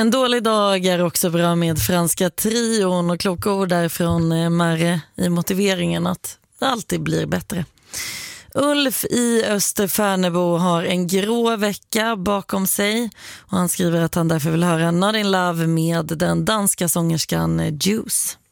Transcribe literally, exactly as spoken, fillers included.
En dålig dag är också bra med franska trion och kloka ord därifrån Marre i motiveringen att det alltid blir bättre. Ulf i Österfärnebo har en grå vecka bakom sig och han skriver att han därför vill höra Not in Love med den danska sångerskan Juice.